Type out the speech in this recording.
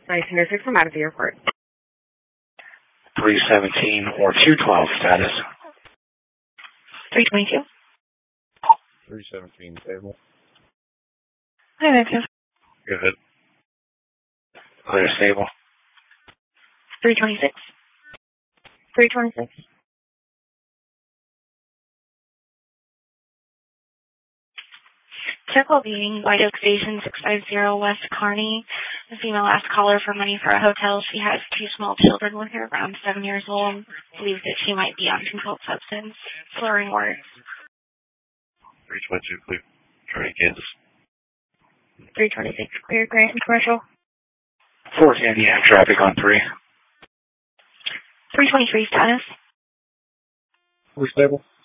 1906, I'm out of the airport. 317 or 212 status. 322. 317 table. Hi, Nexus. Good. Clear stable. 326. 326. Circle being White Oak Station 650 West Kearney. The female asked caller for money for a hotel. She has 2 small children with her, around 7 years old. Believes that she might be on controlled substance. Slurring words. 322, clear. Try Kansas. 326, clear Grant and Commercial. 410, you have traffic on 3. 323 status. We're stable.